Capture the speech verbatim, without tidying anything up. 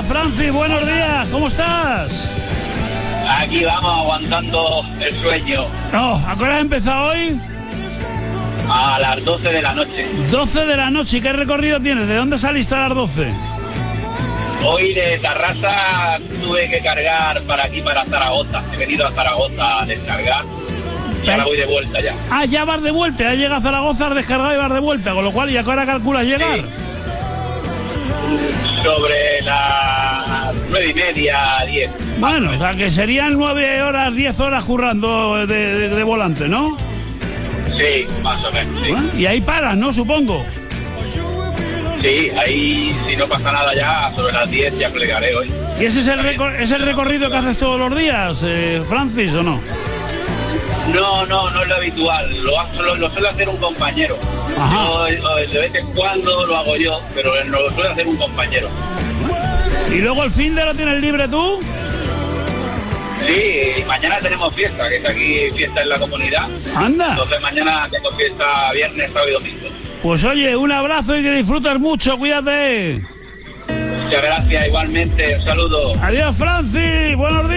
Francis, buenos días, ¿cómo estás? Aquí vamos aguantando el sueño. Oh, ¿a qué hora has empezado hoy? A las doce de la noche. doce de la noche, ¿y qué recorrido tienes? ¿De dónde saliste a las doce? Hoy de Tarrasa tuve que cargar para aquí, para Zaragoza. He venido a Zaragoza a descargar y ahora voy de vuelta ya. Ah, ya vas de vuelta, ya llegas a Zaragoza, has descargado y vas de vuelta, con lo cual, ¿y a qué hora calculas llegar? Sí. Sobre las nueve y media, diez. Bueno, o sea que serían nueve horas, diez horas currando de, de, de volante, ¿no? Sí, más o menos, sí. Bueno, y ahí paras, ¿no? Supongo. Sí, ahí si no pasa nada ya, sobre las diez ya plegaré hoy. ¿Y ese es el, recor- es el recorrido que haces todos los días, eh, Francis, o no? No, no, no es lo habitual, lo, ha- lo, lo suele hacer un compañero. Ajá. Yo, eh, de vez en cuando lo hago yo, pero no lo suele hacer un compañero. ¿Y luego el fin de lo tienes libre tú? Sí, mañana tenemos fiesta, que es aquí fiesta en la comunidad. Anda. Entonces mañana tengo fiesta viernes, sábado y domingo. Pues oye, un abrazo y que disfrutes mucho, cuídate. Muchas gracias, igualmente, un saludo. Adiós, Francis, buenos días.